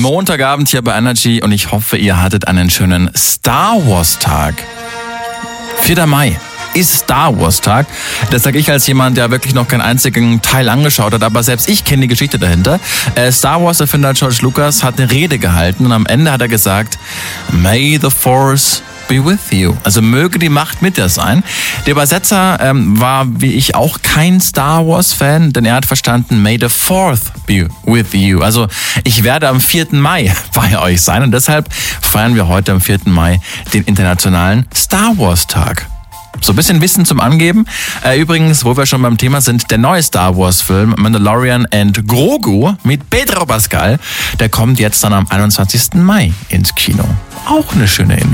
Montagabend hier bei Energy und ich hoffe, ihr hattet einen schönen Star Wars Tag. 4. Mai ist Star Wars Tag. Das sage ich als jemand, der wirklich noch keinen einzigen Teil angeschaut hat, aber selbst ich kenne die Geschichte dahinter. Star Wars Erfinder George Lucas hat eine Rede gehalten und am Ende hat er gesagt, May the Force be with you. Also möge die Macht mit dir sein. Der Übersetzer war wie ich auch kein Star Wars Fan, denn er hat verstanden, May the 4th be with you. Also ich werde am 4. Mai bei euch sein und deshalb feiern wir heute am 4. Mai den internationalen Star Wars Tag. So ein bisschen Wissen zum Angeben. Übrigens, wo wir schon beim Thema sind, der neue Star Wars Film Mandalorian and Grogu mit Pedro Pascal, der kommt jetzt dann am 21. Mai ins Kino. Auch eine schöne Info.